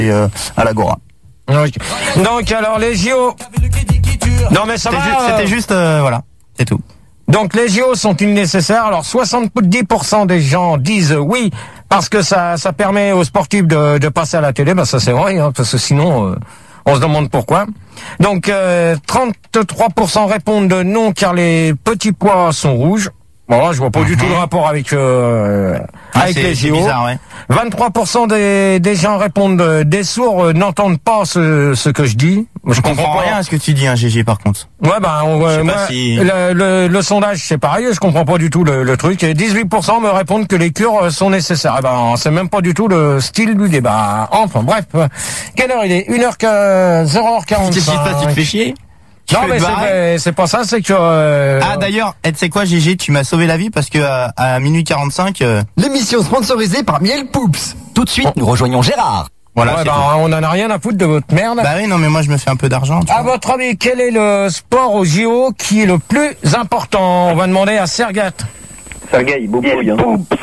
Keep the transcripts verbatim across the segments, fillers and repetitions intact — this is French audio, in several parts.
et, euh, à l'Agora. Okay. Donc alors les J O. Non mais ça C'était va. juste, c'était juste euh, voilà, c'est tout. Donc les J O sont-ils nécessaires? Alors soixante-dix pour cent des gens disent oui parce que ça ça permet aux sportifs de, de passer à la télé. Ben ça c'est vrai, hein, parce que sinon euh, on se demande pourquoi. Donc euh, trente-trois pour cent répondent non car les petits pois sont rouges. Bon, là, je vois pas du tout le rapport avec euh, ah, avec les J O. Bizarre, ouais. vingt-trois pour cent des, des gens répondent euh, des sourds euh, n'entendent pas ce, ce que je dis. Je, je comprends, comprends rien à ce que tu dis, hein, G G, par contre. Ouais, ben, on, euh, moi, si... le, le, le sondage, c'est pareil, je comprends pas du tout le, le truc. Et dix-huit pour cent me répondent que les cures sont nécessaires. Eh ben, c'est même pas du tout le style du débat. Enfin, bref. Quelle heure il est? une heure, zéro heure quarante-cinq. Qu'est-ce qui se passe? Tu te fais chier? Tu non mais c'est, c'est pas ça, c'est que... Euh... Ah d'ailleurs, tu sais quoi G G, tu m'as sauvé la vie parce que à, à minuit quarante-cinq... Euh... L'émission sponsorisée par Miel Poups. Tout de suite, nous rejoignons Gérard. Voilà, ouais, bah, on en a rien à foutre de votre merde. Bah oui, non mais moi je me fais un peu d'argent. À vois. Votre avis, quel est le sport au J O qui est le plus important? On va demander à Sergat. Sergueï, Bobouille. Hein.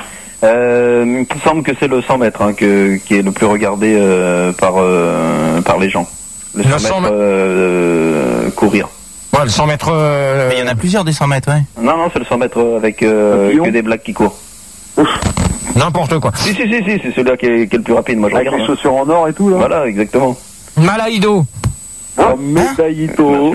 Euh, il me semble que c'est le cent mètres hein, que, qui est le plus regardé euh, par, euh, par les gens. Le cent mètres euh, courir. Ouais, le cent mètres... Euh... Mais il y en a plusieurs des cent mètres, ouais. Non, non, c'est le cent mètres avec euh, que des blacks qui courent. Ouf. N'importe quoi. Si, si, si, si, c'est celui-là qui est, qui est le plus rapide, moi je avec regarde. Avec les chaussures en or et tout, là. Voilà, exactement. Malaïdo. Ah, Médaillito.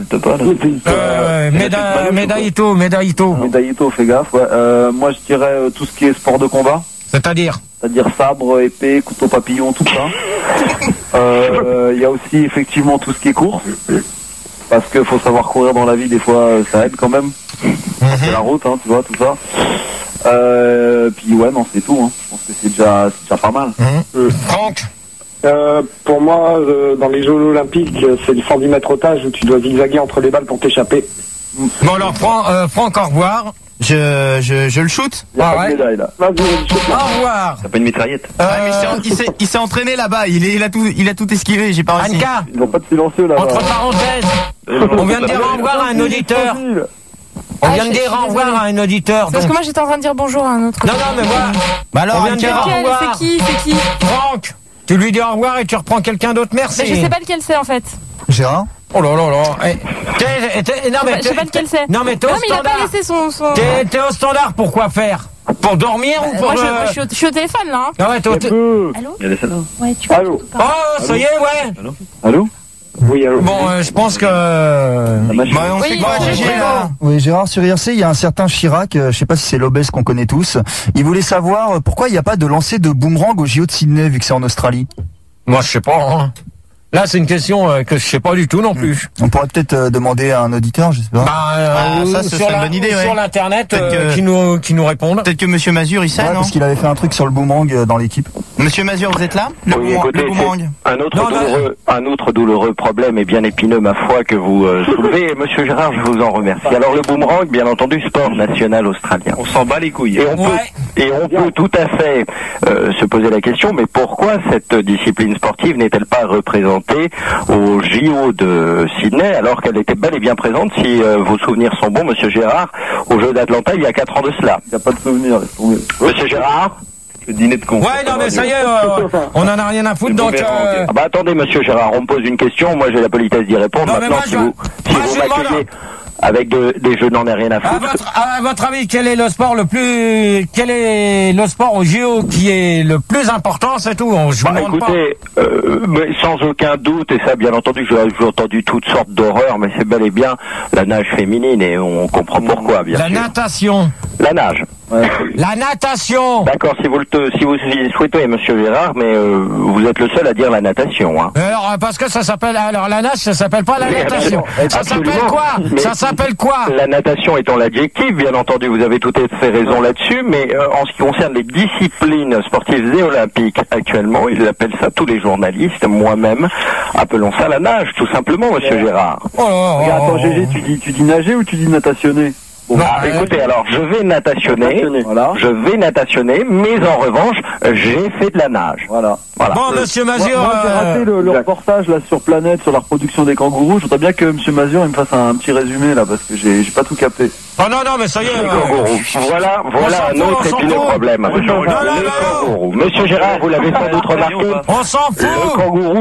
Euh, méda, Médaillito, Médaillito. Médaillito, fais gaffe, ouais. Euh, moi je dirais euh, tout ce qui est sport de combat. C'est-à-dire C'est-à-dire sabre, épée, couteau papillon, tout ça. Il euh, y a aussi effectivement tout ce qui est course. Parce qu'il faut savoir courir dans la vie, des fois ça aide quand même. Mm-hmm. C'est la route, hein, tu vois, tout ça. Euh, puis ouais, non, c'est tout. Hein. Je pense que c'est déjà, c'est déjà pas mal. Mm-hmm. Euh, Franck euh, pour moi, euh, dans les Jeux Olympiques, c'est le cent dix mètres otage où tu dois zigzaguer entre les balles pour t'échapper. Bon alors, Franck, euh, Franck au revoir. Je, je, je le shoot. Ah ouais. Médaille, là. Vas-y, vas-y, shoot, là. Au revoir. T'as pas une mitraillette euh... ouais, mais il s'est, il s'est entraîné là-bas. Il, est, il, a tout, il a tout esquivé. J'ai pas réussi. Anka. Ils n'ont pas de silencieux là. Entre parenthèses, on vient de dire au revoir à un auditeur. On vient de dire au revoir à un auditeur. Parce que moi j'étais en train de dire bonjour à un autre. Non, non, mais moi. Bah alors, on vient de dire au revoir. C'est qui, c'est qui Franck. Tu lui dis au revoir et tu reprends quelqu'un d'autre. Merci. Mais je sais pas lequel c'est en fait. Gérard. Oh là là là. Eh, t'es, t'es, non, mais je sais pas lequel c'est. Non mais t'es non, au mais standard. Il a pas laissé son. son... T'es, t'es au standard pour quoi faire? Pour dormir bah, ou pour moi, le... je, je, suis au, je suis au téléphone là. Hein. Ah ouais, t'es au téléphone. Allô? Il y a des salles. Ouais, tu peux. Allô. Oh, ça y est, ouais. Allô. Allô. Oui, allô. Bon, euh, je pense que. Bah, on oui, fait quoi, bon, G G, oui, là? Oui, Gérard, sur I R C, il y a un certain Chirac, euh, je sais pas si c'est l'obèse qu'on connaît tous. Il voulait savoir euh, pourquoi il n'y a pas de lancer de boomerang au J O de Sydney, vu que c'est en Australie. Moi, je sais pas. Hein. Là, c'est une question euh, que je sais pas du tout non plus. On pourrait peut-être euh, demander à un auditeur, je sais pas. Bah, euh, ah, ça, ce sur, serait la, une bonne idée, ouais. sur l'internet, euh, que... qui nous qui nous répondent. Peut-être que Monsieur Mazur, il sait, ouais, non? Parce qu'il avait fait un truc sur le boomerang euh, dans l'équipe. Monsieur Mazur, vous êtes là? Le, Oui, boom- écoutez, le boomerang. Un autre, non, douloureux, non. un autre douloureux problème et bien épineux, ma foi, que vous euh, soulevez. Et Monsieur Gérard, je vous en remercie. Alors le boomerang, bien entendu, sport national australien. On s'en bat les couilles. Et on ouais. peut, et on peut tout à fait euh, se poser la question, mais pourquoi cette discipline sportive n'est-elle pas représentée au J O de Sydney, alors qu'elle était bel et bien présente, si euh, vos souvenirs sont bons, Monsieur Gérard, au Jeu d'Atlanta il y a quatre ans de cela. Il n'y a pas de souvenir. Monsieur Gérard. Le dîner de con. Ouais, non, mais ça y est, euh, on en a rien à foutre, donc... Euh... Ah bah attendez, Monsieur Gérard, on me pose une question, moi j'ai la politesse d'y répondre. Non, maintenant, moi, si je... vous, si moi, vous je m'accueillez avec de, des jeux, n'en ai rien à foutre. À votre, à votre avis, quel est le sport le plus... Quel est le sport au J O qui est le plus important, c'est tout, on, je bah, vous demande écoutez, euh, mais sans aucun doute, et ça bien entendu, j'ai entendu toutes sortes d'horreurs, mais c'est bel et bien la nage féminine, et on comprend pourquoi, bien la sûr. La natation. La nage. Ouais. La natation. D'accord, si vous le si vous souhaitez, Monsieur Gérard, mais euh, vous êtes le seul à dire la natation. Hein. Alors, parce que ça s'appelle... Alors, la nage, ça s'appelle pas la Mais natation. Ça absolument. s'appelle quoi? Mais Ça s'appelle quoi? La natation étant l'adjectif, bien entendu, vous avez tout à fait raison là-dessus, mais euh, en ce qui concerne les disciplines sportives et olympiques actuellement, ils appellent ça, tous les journalistes, moi-même, appelons ça la nage, tout simplement, Monsieur ouais. Gérard. Oh, oh, oh, Regarde, attends, G G, tu dis, tu dis nager ou tu dis natationner? Bon, non, bah, écoutez, alors je vais natationner, natationner. Voilà. je vais natationner, mais en revanche, j'ai fait de la nage. Voilà. Voilà. Bon, Monsieur Mazur, Moi, moi j'ai raté euh... le, le reportage là sur Planète sur la reproduction des kangourous. Je voudrais bien que Monsieur Mazur il me fasse un, un petit résumé là parce que j'ai j'ai pas tout capté. Oh non non mais ça y est. Les euh... kangourous. Voilà, voilà un autre épineux problème. Non, non, non, les kangourous. Monsieur Gérard, vous l'avez sans doute remarqué. On s'en fout. Le kangourou